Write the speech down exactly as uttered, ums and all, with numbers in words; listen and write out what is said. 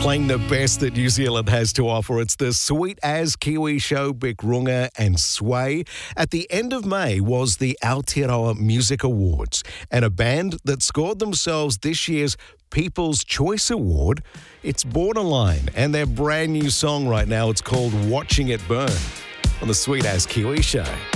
playing the best that New Zealand has to offer. It's the Sweet As Kiwi Show, Beck Runga and Sway. At the end of May was the Aotearoa Music Awards, and a band that scored themselves this year's People's Choice Award, it's Borderline, and their brand new song right now, it's called Watching It Burn on the Sweet As Kiwi Show.